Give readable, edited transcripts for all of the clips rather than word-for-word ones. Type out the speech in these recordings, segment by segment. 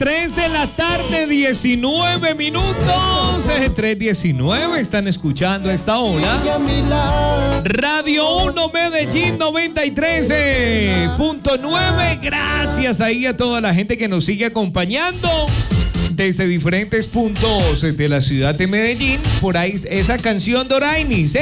3 de la tarde, 19 minutos. 3:19, están escuchando a esta hora Radio 1 Medellín 93.9. Gracias ahí a toda la gente que nos sigue acompañando desde diferentes puntos de la ciudad de Medellín. Por ahí esa canción Dorainis,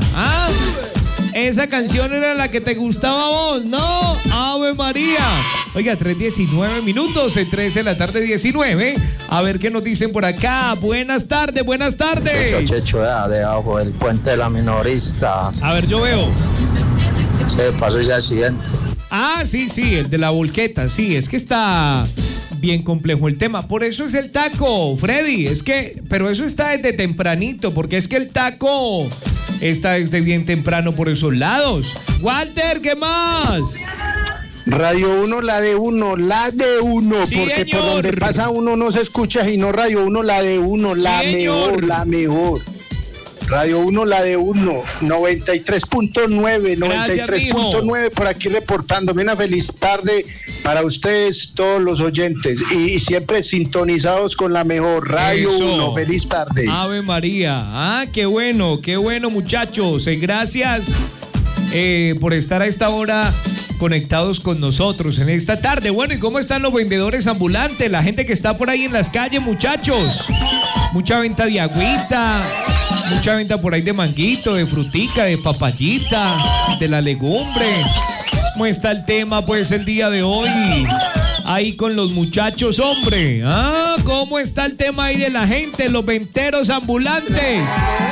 esa canción era la que te gustaba a vos, ¿no? Ave María. Oiga, 3:19 minutos, 3 de la tarde 19. A ver qué nos dicen por acá. Buenas tardes, buenas tardes. Checho, debajo del puente de la minorista. A ver, yo veo. Se pasó ese accidente. Sí, el de la volqueta. Sí, es que está bien complejo el tema. Por eso es el taco, Freddy. Pero eso está desde tempranito, porque es que el taco está desde bien temprano por esos lados. Walter, ¿qué más? Radio 1, la de uno, sí, porque señor. por donde pasa uno no se escucha, sino Radio 1, la de uno, la mejor. Radio 1, la de 1, 93.9, por aquí reportándome. Una feliz tarde para ustedes, todos los oyentes, y siempre sintonizados con la mejor Radio 1. Feliz tarde. Ave María. Qué bueno, muchachos. Gracias por estar a esta hora conectados con nosotros en esta tarde. Bueno, ¿y cómo están los vendedores ambulantes? La gente que está por ahí en las calles, muchachos. Mucha venta de agüita, mucha venta por ahí de manguito, de frutica, de papayita, de la legumbre. ¿Cómo está el tema, pues, el día de hoy? Ahí con los muchachos, hombre. ¿Cómo está el tema ahí de la gente, los venteros ambulantes?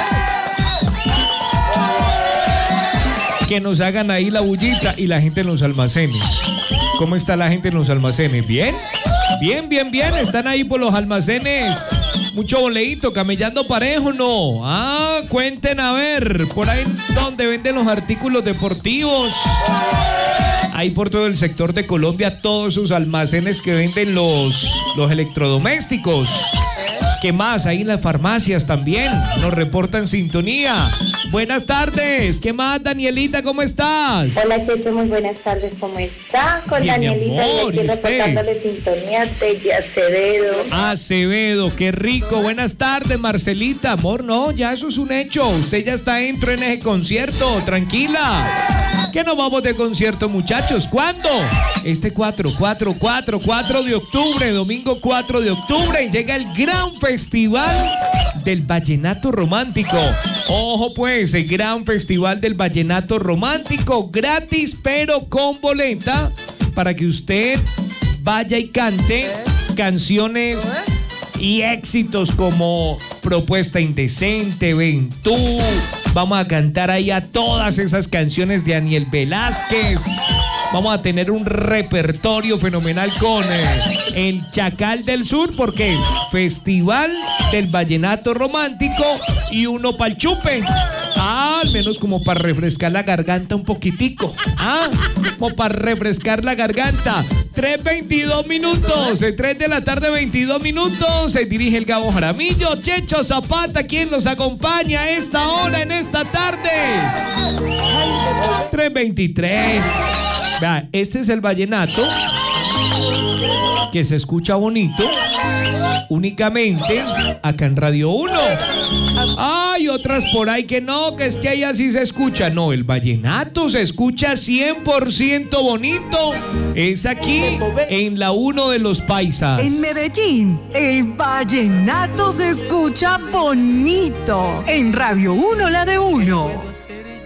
Que nos hagan ahí la bullita y la gente en los almacenes. ¿Cómo está la gente en los almacenes? ¿Bien? Bien. Están ahí por los almacenes. Mucho boleíto, camellando parejo, ¿no? Cuenten a ver, por ahí donde venden los artículos deportivos. Ahí por todo el sector de Colombia, todos sus almacenes que venden los electrodomésticos. ¿Qué más? Ahí en las farmacias también nos reportan sintonía. Buenas tardes. ¿Qué más, Danielita? ¿Cómo estás? Hola, Checho, muy buenas tardes. ¿Cómo está? Con bien, Danielita, amor, aquí reportándole sintonía desde Acevedo. Acevedo, qué rico. Buenas tardes, Marcelita. Amor, no, ya eso es un hecho. Usted ya está dentro en ese concierto. Tranquila. ¿Qué nos vamos de concierto, muchachos? ¿Cuándo? Este 4 de octubre, domingo 4 de octubre, y llega el gran festival del vallenato romántico. Ojo pues, el gran festival del vallenato romántico, gratis pero con boleta, para que usted vaya y cante canciones y éxitos como Propuesta Indecente, Ven Tú. Vamos a cantar ahí a todas esas canciones de Aniel Velázquez. Vamos a tener un repertorio fenomenal con el Chacal del Sur, porque es Festival del Vallenato Romántico y uno pa'l chupe. Al menos como para refrescar la garganta un poquitico. Como para refrescar la garganta. 3:22 minutos, 3 de la tarde, 22 minutos. Se dirige el Gabo Jaramillo, Checho Zapata, quien los acompaña a esta hora, en esta tarde. 3:23. Vea, este es el vallenato que se escucha bonito únicamente acá en Radio 1. Hay otras por ahí que no, que es que ahí así se escucha. No, el vallenato se escucha 100% bonito. Es aquí en la 1 de los Paisas. En Medellín, el vallenato se escucha bonito. En Radio 1, la de 1.